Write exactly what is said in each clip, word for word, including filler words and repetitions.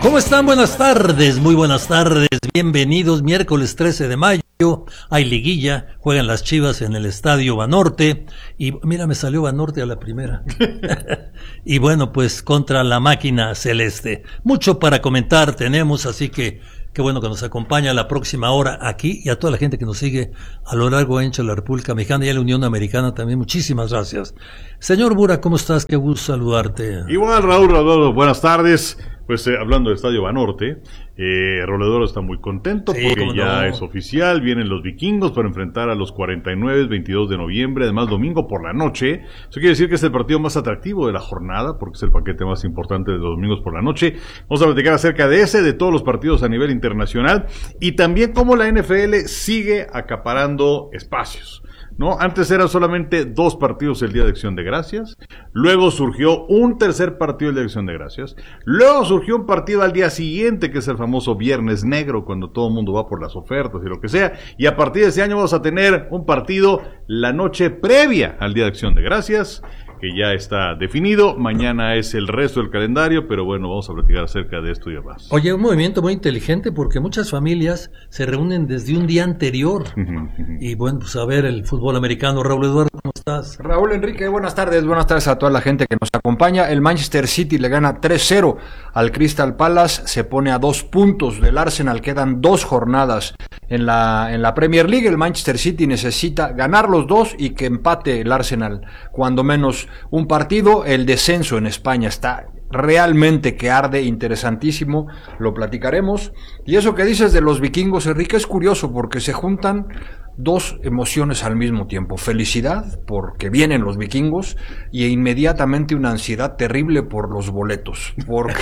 ¿Cómo están? Buenas tardes, muy buenas tardes, bienvenidos, miércoles trece de mayo, hay liguilla, juegan las Chivas en el Estadio Banorte, y mira, me salió Banorte a la primera, y bueno, pues contra la máquina celeste, mucho para comentar tenemos, así que qué bueno que nos acompaña la próxima hora aquí, y a toda la gente que nos sigue a lo largo y ancho de la República Mexicana y a la Unión Americana también, muchísimas gracias. Señor Bura, ¿cómo estás? Qué gusto saludarte. Igual, Raúl, Raúl, buenas tardes. Pues eh, hablando del Estadio Banorte, eh, Roledoro está muy contento sí, porque ya no. es oficial, vienen los vikingos para enfrentar a los cuarenta y nueve, veintidós de noviembre, además domingo por la noche. Eso quiere decir que es el partido más atractivo de la jornada, porque es el paquete más importante de los domingos por la noche. Vamos a platicar acerca de ese, de todos los partidos a nivel internacional, y también cómo la N F L sigue acaparando espacios. ¿No? Antes eran solamente dos partidos el Día de Acción de Gracias, luego surgió un tercer partido el Día de Acción de Gracias, luego surgió un partido al día siguiente, que es el famoso Viernes Negro, cuando todo el mundo va por las ofertas y lo que sea, y a partir de ese año vamos a tener un partido la noche previa al Día de Acción de Gracias, que ya está definido. Mañana es el resto del calendario, pero bueno, vamos a platicar acerca de esto y demás. Oye, un movimiento muy inteligente porque muchas familias se reúnen desde un día anterior. Y bueno, pues a ver el fútbol americano. Raúl Eduardo, ¿cómo estás? Raúl Enrique, buenas tardes, buenas tardes a toda la gente que nos acompaña. El Manchester City le gana tres cero al Crystal Palace, se pone a dos puntos del Arsenal, quedan dos jornadas en la, en la Premier League. El Manchester City necesita ganar los dos y que empate el Arsenal, cuando menos un partido. El descenso en España está realmente que arde, interesantísimo, lo platicaremos. Y eso que dices de los vikingos, Enrique, es curioso porque se juntan dos emociones al mismo tiempo: felicidad porque vienen los vikingos y inmediatamente una ansiedad terrible por los boletos, porque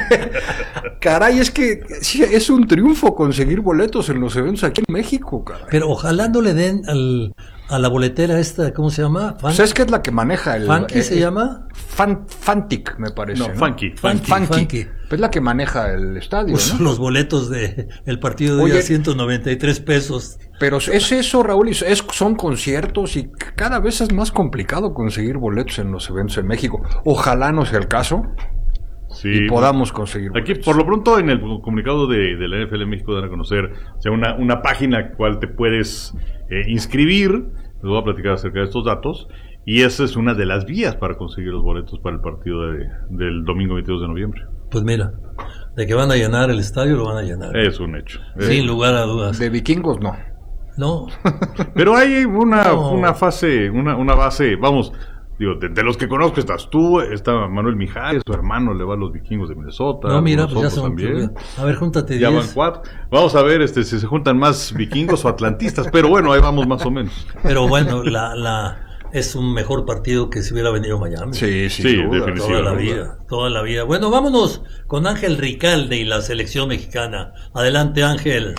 caray, es que sí, es un triunfo conseguir boletos en los eventos aquí en México, caray. Pero ojalá no le den al a la boletera esta, ¿cómo se llama? Fan... Pues es que es la que maneja el... ¿Funky eh, se llama? Fan, Fantic, me parece. No, ¿no? Funky. Funky, Funky. Funky. Es la que maneja el estadio, pues ¿no? Los boletos de el partido de hoy a ciento noventa y tres pesos. Pero es eso, Raúl, es, son conciertos y cada vez es más complicado conseguir boletos en los eventos en México. Ojalá no sea el caso. Sí, y podamos conseguir aquí boletos. Por lo pronto en el comunicado de, de la N F L México dan a conocer, o sea, una, una página cual te puedes eh, inscribir. Les voy a platicar acerca de estos datos, y esa es una de las vías para conseguir los boletos para el partido de, del domingo veintidós de noviembre. Pues mira, de que van a llenar el estadio, lo van a llenar. Es un hecho. Sin lugar a dudas. De vikingos no. No. Pero hay una, no. una fase, una, una base, vamos... Digo, de, de los que conozco estás tú, está Manuel Mijares, su hermano le va a los vikingos de Minnesota. No, mira, pues ya son también. A ver, júntate ya diez. van cuatro. Vamos a ver este si se juntan más vikingos o atlantistas, pero bueno, ahí vamos más o menos. Pero bueno, la, la es un mejor partido que si hubiera venido Miami. Sí, sí, sí duda, definitivamente. Toda la vida, toda la vida. Bueno, vámonos con Ángel Ricalde y la selección mexicana. Adelante, Ángel.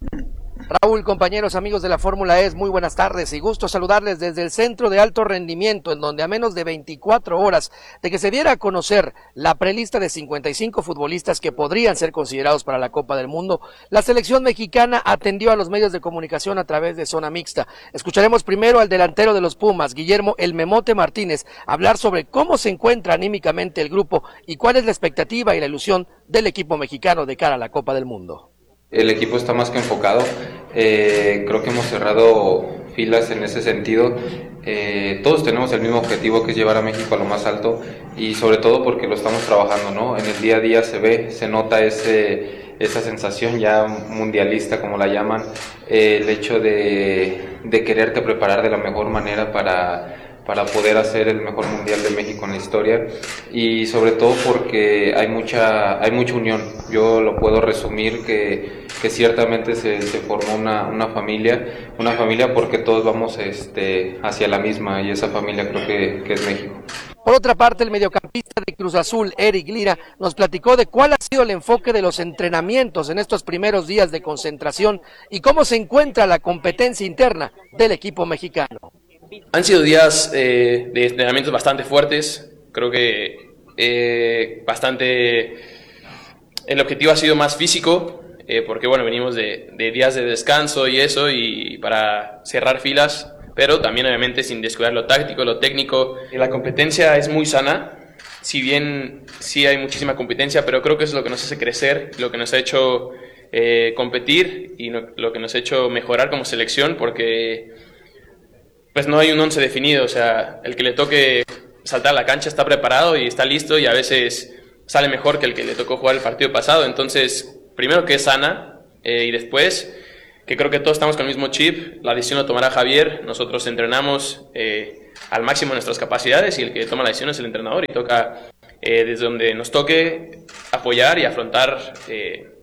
Raúl, compañeros, amigos de la Fórmula E, muy buenas tardes y gusto saludarles desde el Centro de Alto Rendimiento, en donde a menos de veinticuatro horas de que se diera a conocer la prelista de cincuenta y cinco futbolistas que podrían ser considerados para la Copa del Mundo, la selección mexicana atendió a los medios de comunicación a través de Zona Mixta. Escucharemos primero al delantero de los Pumas, Guillermo El Memote Martínez, hablar sobre cómo se encuentra anímicamente el grupo y cuál es la expectativa y la ilusión del equipo mexicano de cara a la Copa del Mundo. El equipo está más que enfocado, eh, creo que hemos cerrado filas en ese sentido, eh, todos tenemos el mismo objetivo, que es llevar a México a lo más alto, y sobre todo porque lo estamos trabajando, ¿no? En el día a día se ve, se nota ese, esa sensación ya mundialista, como la llaman, eh, el hecho de, de quererte preparar de la mejor manera para... para poder hacer el mejor mundial de México en la historia, y sobre todo porque hay mucha hay mucha unión. Yo lo puedo resumir que, que ciertamente se, se formó una, una familia, una familia porque todos vamos este, hacia la misma, y esa familia creo que, que es México. Por otra parte, el mediocampista de Cruz Azul, Eric Lira, nos platicó de cuál ha sido el enfoque de los entrenamientos en estos primeros días de concentración y cómo se encuentra la competencia interna del equipo mexicano. Han sido días eh, de entrenamientos bastante fuertes, creo que eh, bastante, el objetivo ha sido más físico, eh, porque bueno, venimos de, de días de descanso y eso, y para cerrar filas, pero también obviamente sin descuidar lo táctico, lo técnico. La competencia es muy sana, si bien sí hay muchísima competencia, pero creo que es lo que nos hace crecer, lo que nos ha hecho eh, competir y no, lo que nos ha hecho mejorar como selección, porque pues no hay un once definido, o sea, el que le toque saltar a la cancha está preparado y está listo, y a veces sale mejor que el que le tocó jugar el partido pasado. Entonces, primero que es sana, eh, y después que creo que todos estamos con el mismo chip. La decisión lo tomará Javier, nosotros entrenamos eh, al máximo de nuestras capacidades, y el que toma la decisión es el entrenador, y toca eh, desde donde nos toque apoyar y afrontar eh,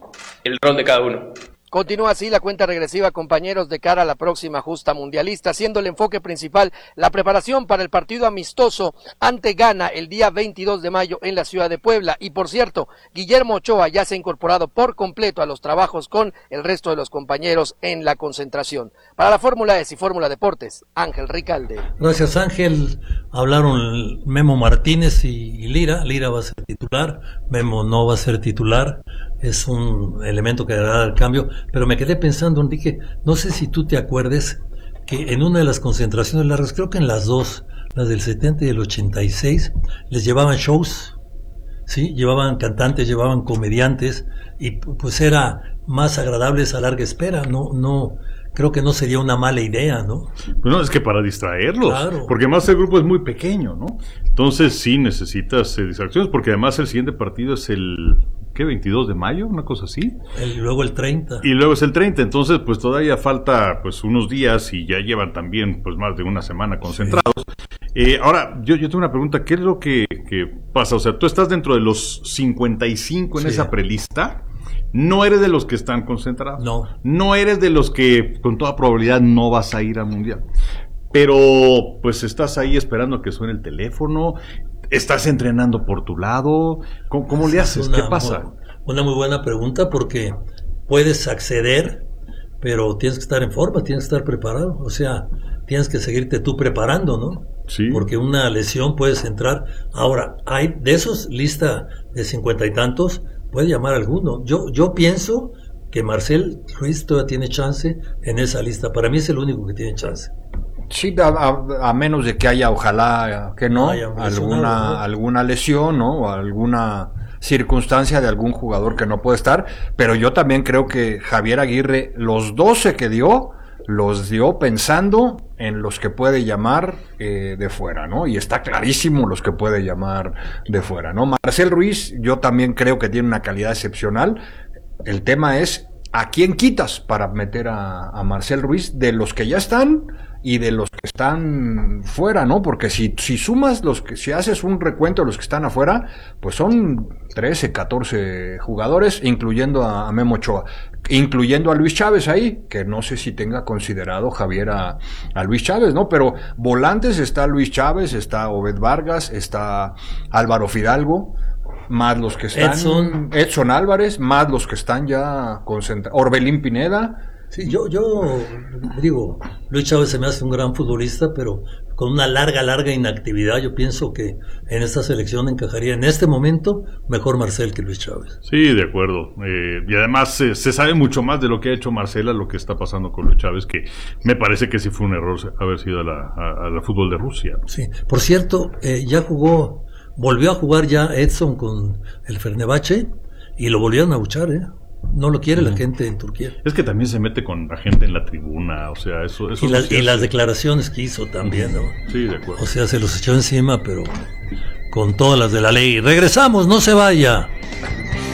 el rol de cada uno. Continúa así la cuenta regresiva, compañeros, de cara a la próxima justa mundialista, siendo el enfoque principal la preparación para el partido amistoso ante Ghana el día veintidós de mayo en la ciudad de Puebla. Y por cierto, Guillermo Ochoa ya se ha incorporado por completo a los trabajos con el resto de los compañeros en la concentración. Para la Fórmula E y Fórmula Deportes, Ángel Ricalde. Gracias, Ángel. Hablaron Memo Martínez y Lira. Lira va a ser titular, Memo no va a ser titular. Es un elemento que dará el cambio. Pero me quedé pensando, Enrique, no sé si tú te acuerdes que en una de las concentraciones largas, creo que en las dos, las del setenta y el ochenta y seis, les llevaban shows, ¿sí? Llevaban cantantes, llevaban comediantes, y pues era más agradable esa larga espera. No, no, creo que no sería una mala idea, ¿no? Bueno, es que para distraerlos, claro, porque además el grupo es muy pequeño, ¿no? Entonces sí necesitas eh, distracciones, porque además el siguiente partido es el... ¿qué? veintidós de mayo, una cosa así. Y luego el treinta. Y luego es el treinta, entonces pues todavía falta pues unos días, y ya llevan también pues más de una semana concentrados. Sí. Eh, ahora, yo, yo tengo una pregunta, ¿qué es lo que, que pasa? O sea, tú estás dentro de los cincuenta y cinco en sí. esa prelista, no eres de los que están concentrados. No. No eres de los que con toda probabilidad no vas a ir al Mundial. Pero pues estás ahí esperando a que suene el teléfono. ¿Estás entrenando por tu lado? ¿Cómo, cómo le haces? Una, ¿Qué pasa? Muy, una muy buena pregunta, porque puedes acceder, pero tienes que estar en forma, tienes que estar preparado. O sea, tienes que seguirte tú preparando, ¿no? Sí. Porque una lesión puedes entrar. Ahora, hay de esos, lista de cincuenta y tantos, puede llamar a alguno. Yo, yo pienso que Marcel Ruiz todavía tiene chance en esa lista. Para mí es el único que tiene chance. Sí, a, a, a menos de que haya, ojalá que no, haya alguna, ¿no? alguna lesión, ¿no? O alguna circunstancia de algún jugador que no puede estar, pero yo también creo que Javier Aguirre, los doce que dio, los dio pensando en los que puede llamar eh, de fuera, ¿no? Y está clarísimo los que puede llamar de fuera, ¿no? Marcel Ruiz, yo también creo que tiene una calidad excepcional. El tema es, ¿a quién quitas para meter a, a Marcel Ruiz de los que ya están y de los que están fuera, ¿no? Porque si, si sumas los que, si haces un recuento de los que están afuera, pues son trece, catorce jugadores, incluyendo a, a Memo Ochoa, incluyendo a Luis Chávez ahí, que no sé si tenga considerado Javier a, a Luis Chávez, ¿no? Pero volantes está Luis Chávez, está Obed Vargas, está Álvaro Fidalgo, más los que están Edson, Edson Álvarez, más los que están ya concentrados, Orbelín Pineda. Sí, yo, yo digo, Luis Chávez se me hace un gran futbolista, pero con una larga, larga inactividad. Yo pienso que en esta selección encajaría en este momento mejor Marcel que Luis Chávez. Sí, de acuerdo. Eh, y además eh, se sabe mucho más de lo que ha hecho Marcel a lo que está pasando con Luis Chávez, que me parece que sí fue un error haber sido al fútbol de Rusia. Sí, por cierto, eh, ya jugó, volvió a jugar ya Edson con el Fenerbahce y lo volvieron a abuchar, ¿eh? No lo quiere la gente en Turquía. Es que también se mete con la gente en la tribuna, o sea, eso... eso y, las, y las declaraciones que hizo también, ¿no? Sí, de acuerdo. O sea, se los echó encima, pero con todas las de la ley. Regresamos, no se vaya.